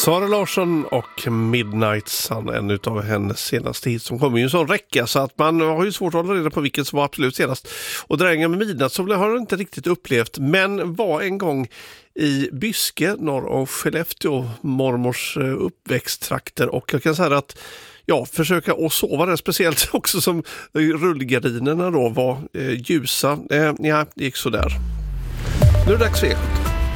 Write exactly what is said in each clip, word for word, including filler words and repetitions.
Sara Larsson och Midnight Sun, en utav hennes senaste hit som kommer ju en sån räcka så att man har ju svårt att hålla reda på vilket som var absolut senast. Och Drängen med midnatt så har jag inte riktigt upplevt, men var en gång i Byske norr om Skellefteå, mormors uppväxttrakter, och jag kan säga att ja, försöka att sova där, speciellt också som rullgardinerna då var eh, ljusa. Eh, ja, det gick så där. Nu är det dags för Ekot.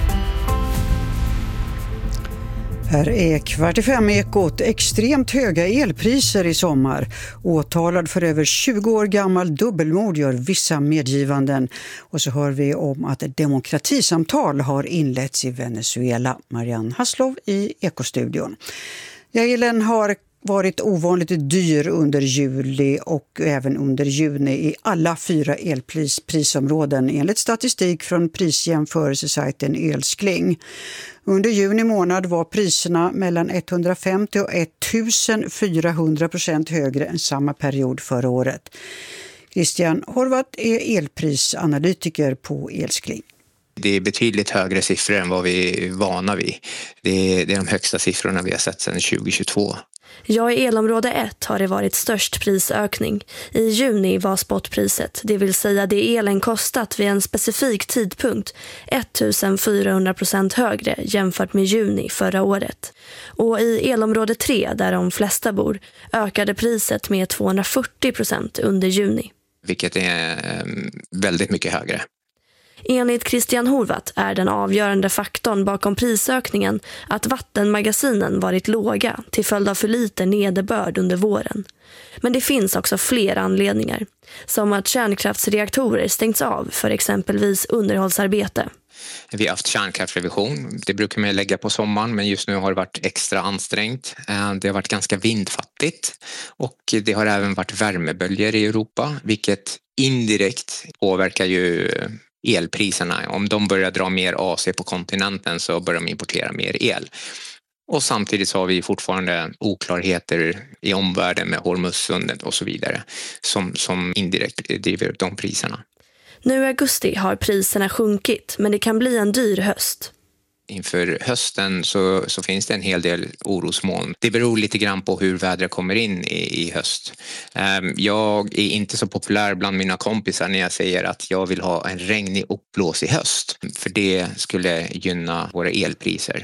Här är kvart i fem Ekot. Extremt höga elpriser i sommar. Åtalad för över tjugo år gammal dubbelmord gör vissa medgivanden. Och så hör vi om att ett demokratisamtal har inletts i Venezuela. Marianne Hasslov i Ekostudion. Ja, elen har varit ovanligt dyr under juli och även under juni i alla fyra elprisområden enligt statistik från prisjämförelsesajten Elskling. Under juni månad var priserna mellan etthundrafemtio och ettusenfyrahundra procent högre än samma period förra året. Christian Horvath är elprisanalytiker på Elskling. Det är betydligt högre siffror än vad vi är vana vid. Det är, det är de högsta siffrorna vi har sett sedan tjugo tjugotvå. Ja, i elområde ett har det varit störst prisökning. I juni var spotpriset, det vill säga det elen kostat vid en specifik tidpunkt, ettusenfyrahundra procent högre jämfört med juni förra året. Och i elområde tre, där de flesta bor, ökade priset med tvåhundrafyrtio procent under juni. Vilket är väldigt mycket högre. Enligt Christian Horvath är den avgörande faktorn bakom prisökningen att vattenmagasinen varit låga till följd av för lite nederbörd under våren. Men det finns också fler anledningar, som att kärnkraftsreaktorer stängts av för exempelvis underhållsarbete. Vi har haft kärnkraftsrevision, det brukar man lägga på sommaren, men just nu har det varit extra ansträngt. Det har varit ganska vindfattigt och det har även varit värmeböljor i Europa, vilket indirekt påverkar ju elpriserna. Om de börjar dra mer A C på kontinenten så börjar de importera mer el. Och samtidigt så har vi fortfarande oklarheter i omvärlden med Hormuzsundet och så vidare som, som indirekt driver upp de priserna. Nu i augusti har priserna sjunkit, men det kan bli en dyr höst. Inför hösten så, så finns det en hel del orosmoln. Det beror lite grann på hur vädret kommer in i, i höst. Um, jag är inte så populär bland mina kompisar när jag säger att jag vill ha en regnig uppblås i höst. För det skulle gynna våra elpriser.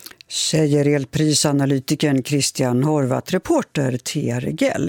Säger elprisanalytikern Christian Horvath, reporter T R G L.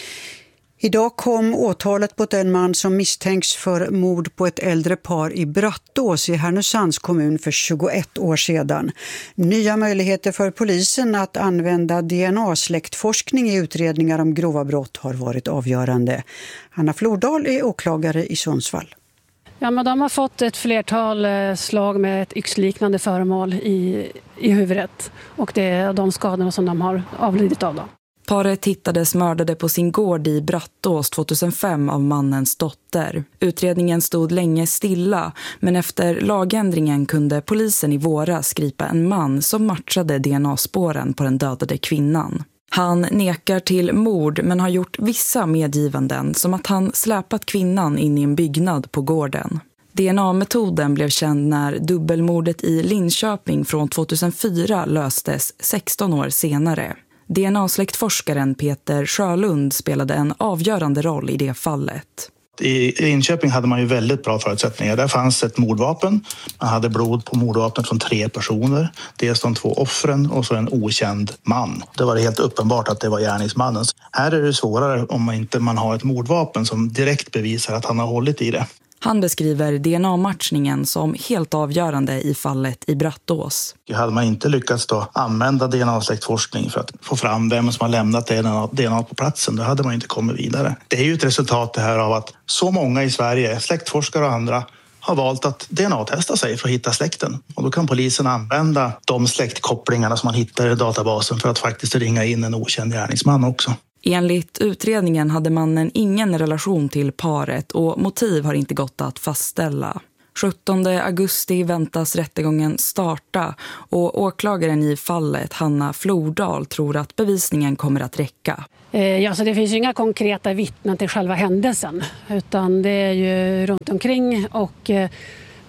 Idag kom åtalet mot en man som misstänks för mord på ett äldre par i Brattås i Härnösands kommun för tjugoett år sedan. Nya möjligheter för polisen att använda D N A-släktforskning i utredningar om grova brott har varit avgörande. Anna Flordal är åklagare i Sundsvall. Ja, men de har fått ett flertal slag med ett yxliknande föremål i, i huvudet, och det är de skadorna som de har avlidit av då. Paret hittades mördade på sin gård i Brattås tjugohundrafem av mannens dotter. Utredningen stod länge stilla, men efter lagändringen kunde polisen i våras gripa en man som matchade D N A-spåren på den dödade kvinnan. Han nekar till mord men har gjort vissa medgivanden, som att han släpat kvinnan in i en byggnad på gården. D N A-metoden blev känd när dubbelmordet i Linköping från tjugohundrafyra löstes sexton år senare. D N A-släktforskaren Peter Sjölund spelade en avgörande roll i det fallet. I Linköping hade man ju väldigt bra förutsättningar. Där fanns ett mordvapen. Man hade blod på mordvapnet från tre personer. Dels de två offren och så en okänd man. Det var helt uppenbart att det var gärningsmannen. Här är det svårare om man inte man har ett mordvapen som direkt bevisar att han har hållit i det. Han beskriver D N A-matchningen som helt avgörande i fallet i Brattås. Hade man inte lyckats då använda D N A-släktforskning för att få fram vem som har lämnat D N A på platsen, då hade man inte kommit vidare. Det är ju ett resultat det här av att så många i Sverige, släktforskare och andra, har valt att D N A-testa sig för att hitta släkten. Och då kan polisen använda de släktkopplingarna som man hittar i databasen för att faktiskt ringa in en okänd gärningsman också. Enligt utredningen hade mannen ingen relation till paret och motiv har inte gått att fastställa. sjuttonde augusti väntas rättegången starta och åklagaren i fallet, Hanna Flordal, tror att bevisningen kommer att räcka. Ja, så det finns ju inga konkreta vittnen till själva händelsen, utan det är ju runt omkring och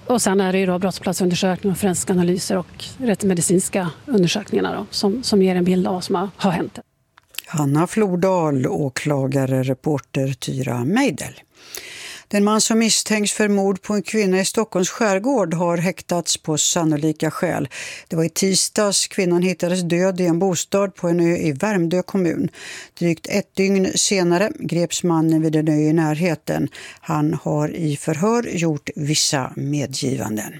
Och sen är det ju då brottsplatsundersökningar, forensiska analyser och rättsmedicinska undersökningar då, som, som ger en bild av vad som har hänt. Hanna Flordal, åklagare, reporter Tyra Meidel. Den man som misstänks för mord på en kvinna i Stockholms skärgård har häktats på sannolika skäl. Det var i tisdags kvinnan hittades död i en bostad på en ö i Värmdö kommun. Drygt ett dygn senare greps mannen vid en ö i närheten. Han har i förhör gjort vissa medgivanden.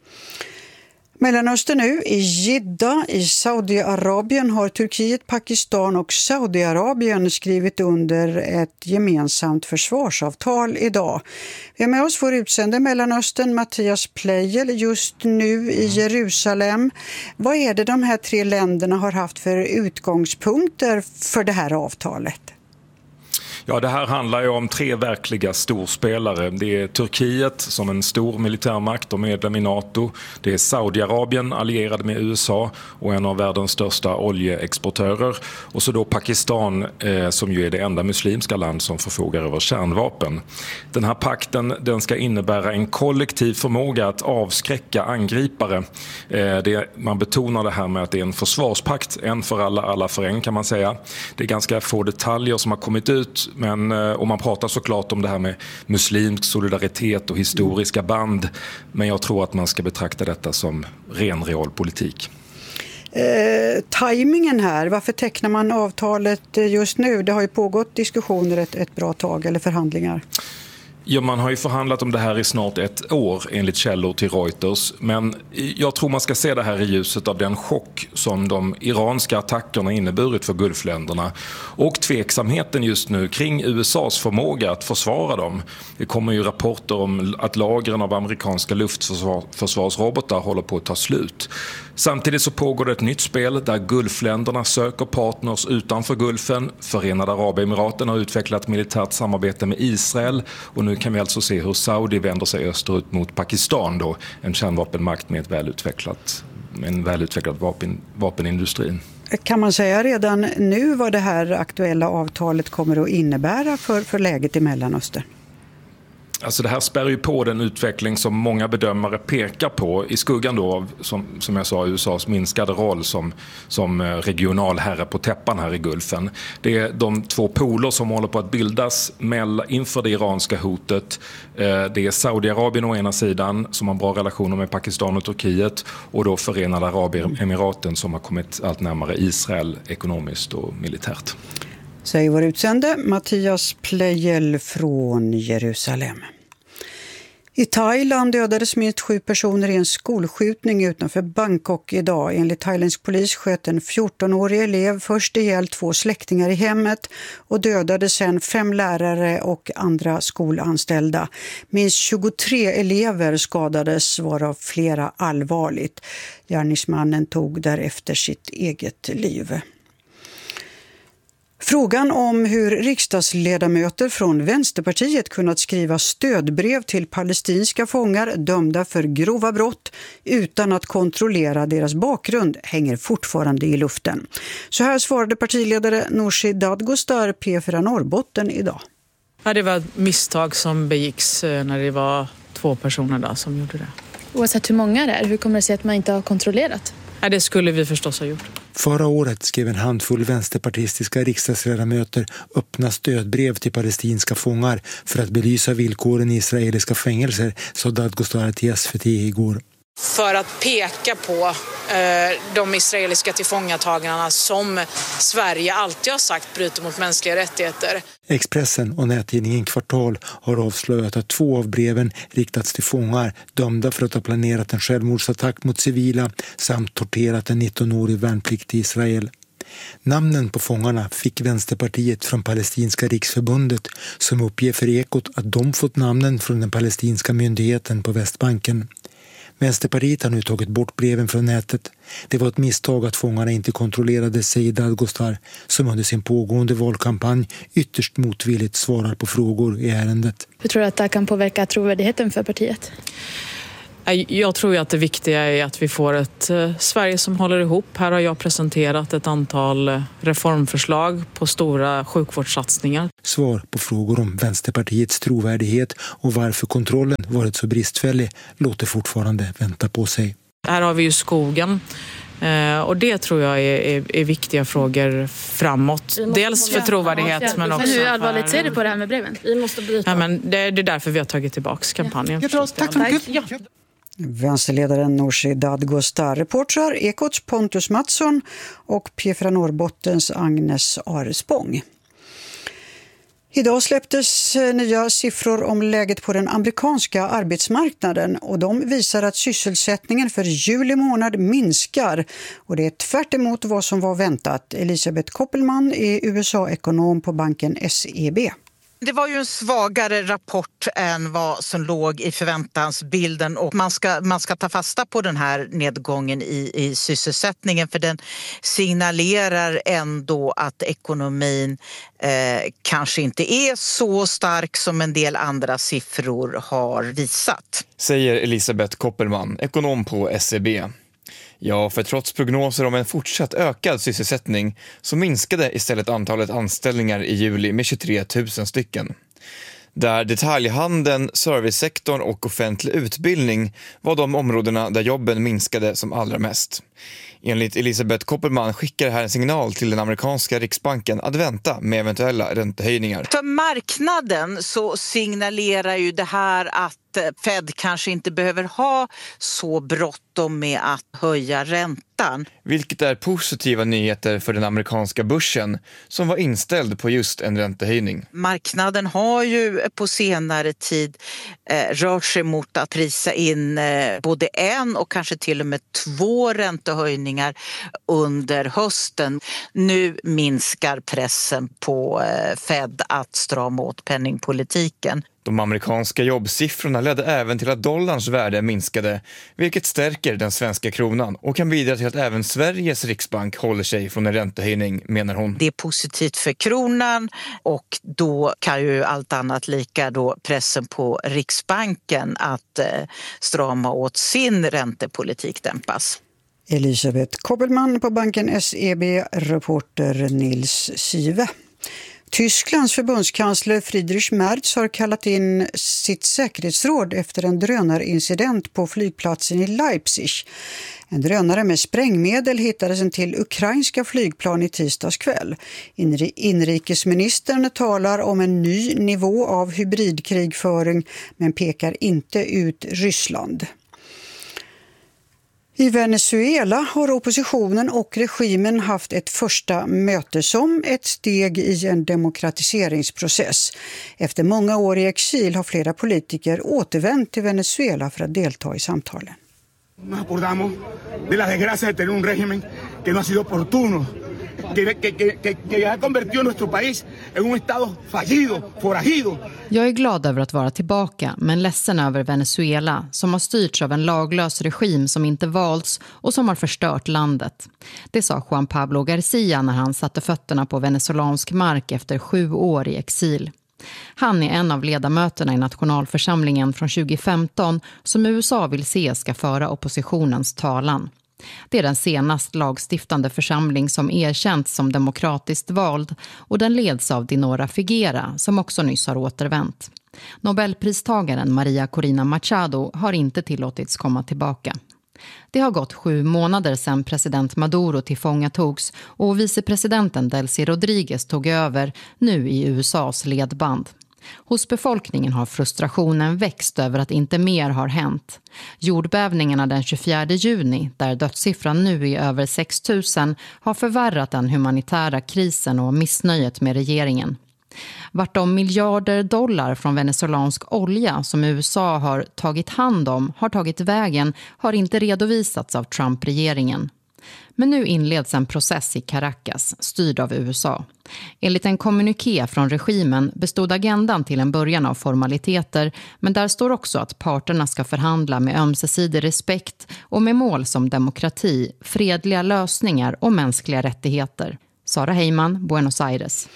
Mellanöstern nu. I Jeddah i Saudiarabien har Turkiet, Pakistan och Saudiarabien skrivit under ett gemensamt försvarsavtal idag. Vi har med oss vår utsände Mellanöstern Mattias Pleijel just nu i Jerusalem. Vad är det de här tre länderna har haft för utgångspunkter för det här avtalet? Ja, det här handlar ju om tre verkliga storspelare. Det är Turkiet som en stor militärmakt och medlem i NATO. Det är Saudiarabien allierad med U S A och en av världens största oljeexportörer. Och så då Pakistan eh, som ju är det enda muslimska land som förfogar över kärnvapen. Den här pakten den ska innebära en kollektiv förmåga att avskräcka angripare. Eh, det, man betonar det här med att det är en försvarspakt, en för alla, alla för en kan man säga. Det är ganska få detaljer som har kommit ut. Men, och man pratar såklart om det här med muslimsk solidaritet och historiska band. Men jag tror att man ska betrakta detta som ren realpolitik. Eh, tajmingen här, varför tecknar man avtalet just nu? Det har ju pågått diskussioner ett, ett bra tag eller förhandlingar. Ja, man har ju förhandlat om det här i snart ett år enligt källor till Reuters. Men jag tror man ska se det här i ljuset av den chock som de iranska attackerna inneburit för Gulfländerna. Och tveksamheten just nu kring U S A:s förmåga att försvara dem. Det kommer ju rapporter om att lagren av amerikanska luftförsvarsrobotar håller på att ta slut. Samtidigt så pågår det ett nytt spel där Gulfländerna söker partners utanför Gulfen. Förenade Arabemiraten har utvecklat militärt samarbete med Israel och nu kan vi alltså se hur Saudi vänder sig österut mot Pakistan då, en kärnvapenmakt med ett välutvecklat, en välutvecklad vapen, vapenindustri. Kan man säga redan nu vad det här aktuella avtalet kommer att innebära för, för läget i Mellanöstern? Alltså det här spär ju på den utveckling som många bedömare pekar på i skuggan då av, som, som jag sa, U S A:s minskade roll som, som regional herre på täppan här i Gulfen. Det är de två poler som håller på att bildas inför det iranska hotet. Det är Saudiarabien å ena sidan som har bra relationer med Pakistan och Turkiet och då Förenade Arabemiraten som har kommit allt närmare Israel ekonomiskt och militärt. Säger vår utsände Mattias Pleijel från Jerusalem. I Thailand dödades minst sju personer i en skolskjutning utanför Bangkok idag. Enligt thailändsk polis sköt en fjortonårig elev först ihjäl två släktingar i hemmet och dödade sedan fem lärare och andra skolanställda. Minst tjugotre elever skadades, varav flera allvarligt. Gärningsmannen tog därefter sitt eget liv. Frågan om hur riksdagsledamöter från Vänsterpartiet kunnat skriva stödbrev till palestinska fångar dömda för grova brott utan att kontrollera deras bakgrund hänger fortfarande i luften. Så här svarade partiledare Nooshi Dadgostar P fyra Norrbotten idag. Ja, det var ett misstag som begicks när det var två personer där som gjorde det. Oavsett hur många det är, hur kommer det sig att man inte har kontrollerat? Ja, det skulle vi förstås ha gjort. Förra året skrev en handfull vänsterpartistiska riksdagsledamöter öppna stödbrev till palestinska fångar för att belysa villkoren i israeliska fängelser, sa Dadgostar till S V T igår. För att peka på eh, de israeliska tillfångatagarna som Sverige alltid har sagt bryter mot mänskliga rättigheter. Expressen och nättidningen Kvartal har avslöjat att två av breven riktats till fångar dömda för att ha planerat en självmordsattack mot civila samt torterat en nittonårig värnplikt i Israel. Namnen på fångarna fick Vänsterpartiet från Palestinska riksförbundet som uppger för Ekot att de fått namnen från den palestinska myndigheten på Västbanken. Vänsterpartiet har nu tagit bort breven från nätet. Det var ett misstag att fångarna inte kontrollerade, säger Dadgostar, som under sin pågående valkampanj ytterst motvilligt svarar på frågor i ärendet. Hur tror du att det kan påverka trovärdigheten för partiet? Jag tror ju att det viktiga är att vi får ett Sverige som håller ihop. Här har jag presenterat ett antal reformförslag på stora sjukvårdssatsningar. svar på frågor om Vänsterpartiets trovärdighet och varför kontrollen varit så bristfällig låter fortfarande vänta på sig. Här har vi ju skogen. Och det tror jag är, är, är viktiga frågor framåt. Dels för trovärdighet men också... Men hur allvarligt ser du på det här med breven? Vi måste bryta. Ja, men det, det är därför vi har tagit tillbaka kampanjen. Ja. Jag tack så mycket. Ja. Vänsterledaren Nooshi Dadgostar, reportrar Ekots Pontus Mattsson och P fyra Norrbottens Agnes Arespång. Idag släpptes nya siffror om läget på den amerikanska arbetsmarknaden och de visar att sysselsättningen för juli månad minskar och det är tvärt emot vad som var väntat. Elisabeth Koppelman är U S A-ekonom på banken S E B. Det var ju en svagare rapport än vad som låg i förväntansbilden och man ska, man ska ta fasta på den här nedgången i, i sysselsättningen för den signalerar ändå att ekonomin eh, kanske inte är så stark som en del andra siffror har visat. Säger Elisabeth Koppelman, ekonom på S E B. Ja, för trots prognoser om en fortsatt ökad sysselsättning så minskade istället antalet anställningar i juli med tjugotre tusen stycken. Där detaljhandeln, servicesektorn och offentlig utbildning var de områdena där jobben minskade som allra mest. Enligt Elisabeth Koppelman skickar det här en signal till den amerikanska riksbanken att vänta med eventuella räntehöjningar. För marknaden så signalerar ju det här att Fed kanske inte behöver ha så bråttom med att höja räntan. Vilket är positiva nyheter för den amerikanska börsen som var inställd på just en räntehöjning. Marknaden har ju på senare tid eh, rört sig mot att prisa in eh, både en och kanske till och med två räntehöjningar under hösten. Nu minskar pressen på eh, Fed att strama åt penningpolitiken. De amerikanska jobbsiffrorna ledde även till att dollarns värde minskade, vilket stärker den svenska kronan och kan bidra till att även Sveriges riksbank håller sig från en räntehöjning, menar hon. Det är positivt för kronan och då kan ju allt annat lika då pressen på Riksbanken att eh, strama åt sin räntepolitik dämpas. Elisabeth Koppelman på banken S E B, reporter Nils Sive. Tysklands förbundskansler Friedrich Merz har kallat in sitt säkerhetsråd efter en drönarincident på flygplatsen i Leipzig. En drönare med sprängmedel hittades en till ukrainska flygplan i tisdags kväll. Inri- inrikesministern talar om en ny nivå av hybridkrigföring men pekar inte ut Ryssland. I Venezuela har oppositionen och regimen haft ett första möte som ett steg i en demokratiseringsprocess. Efter många år i exil har flera politiker återvänt till Venezuela för att delta i samtalen. Nos acordamos de la desgracia de tener un régimen que no ha sido oportuno, que, que, que, que ha convertido nuestro país en un estado fallido, forajido. Jag är glad över att vara tillbaka, men ledsen över Venezuela som har styrts av en laglös regim som inte valts och som har förstört landet. Det sa Juan Pablo Garcia när han satte fötterna på venezolansk mark efter sju år i exil. Han är en av ledamöterna i nationalförsamlingen från tjugo femton som U S A vill se ska föra oppositionens talan. Det är den senast lagstiftande församling som erkänts som demokratiskt vald och den leds av Dinora Figuera som också nyss har återvänt. Nobelpristagaren Maria Corina Machado har inte tillåtits komma tillbaka. Det har gått sju månader sedan president Maduro tillfångatogs och vicepresidenten Delcy Rodriguez tog över nu i U S As ledband. Hos befolkningen har frustrationen växt över att inte mer har hänt. Jordbävningarna den tjugofjärde juni, där dödssiffran nu är över sex tusen, har förvärrat den humanitära krisen och missnöjet med regeringen. Vart de miljarder dollar från venezolansk olja som U S A har tagit hand om har tagit vägen har inte redovisats av Trump-regeringen. Men nu inleds en process i Caracas, styrd av U S A. Enligt en kommuniké från regimen bestod agendan till en början av formaliteter, men där står också att parterna ska förhandla med ömsesidig respekt och med mål som demokrati, fredliga lösningar och mänskliga rättigheter. Sara Heyman, Buenos Aires.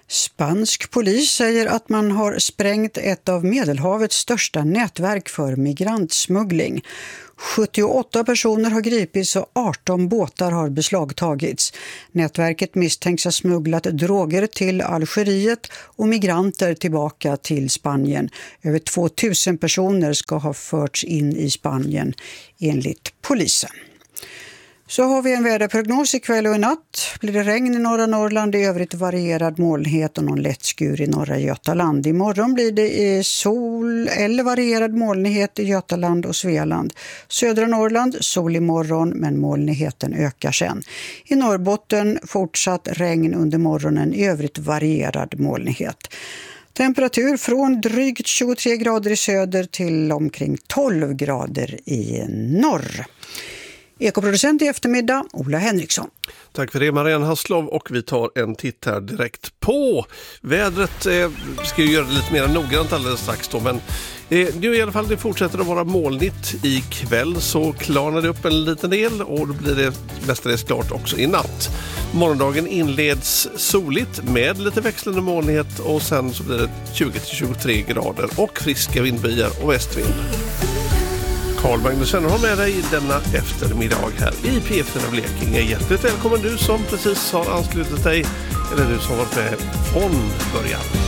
Spansk polis säger att man har sprängt ett av Medelhavets största nätverk för migrantsmuggling. sjuttioåtta personer har gripits och arton båtar har beslagtagits. Nätverket misstänks ha smugglat droger till Algeriet och migranter tillbaka till Spanien. Över tvåtusen personer ska ha förts in i Spanien enligt polisen. Så har vi en väderprognos ikväll och i natt. Blir det regn i norra Norrland, i övrigt varierad molnighet och någon lätt skur i norra Götaland. Imorgon blir det sol eller varierad molnighet i Götaland och Svealand. Södra Norrland, sol imorgon men molnigheten ökar sen. I Norrbotten fortsatt regn under morgonen, i övrigt varierad molnighet. Temperatur från drygt tjugotre grader i söder till omkring tolv grader i norr. Ekoproducent i eftermiddag, Ola Henriksson. Tack för det, Marianne Hasslov, och vi tar en titt här direkt på vädret. Eh, vi ska ju göra det lite mer noggrant alldeles strax då, men eh, nu i alla fall det fortsätter att vara molnigt ikväll, så klarnar det upp en liten del och då blir det mestadels klart också i natt. Morgondagen inleds soligt med lite växlande molnighet och sen så blir det tjugo till tjugotre grader och friska vindbyar och västvind. Carl Magnusson har med dig denna eftermiddag här i P fyra Blekinge. Hjärtligt välkommen du som precis har anslutit dig, eller du som har varit med från början.